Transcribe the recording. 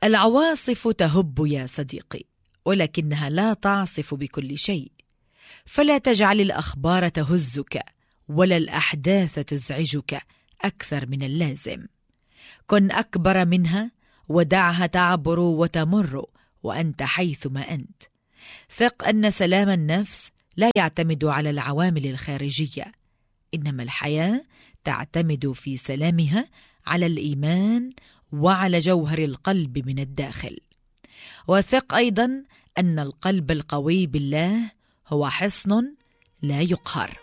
العواصف تهب يا صديقي، ولكنها لا تعصف بكل شيء، فلا تجعل الأخبار تهزك ولا الأحداث تزعجك أكثر من اللازم. كن أكبر منها ودعها تعبر وتمر وأنت حيثما أنت. ثق أن سلام النفس لا يعتمد على العوامل الخارجية، إنما الحياة تعتمد في سلامها على الإيمان وعلى جوهر القلب من الداخل. وثق أيضا أن القلب القوي بالله هو حصن لا يقهر.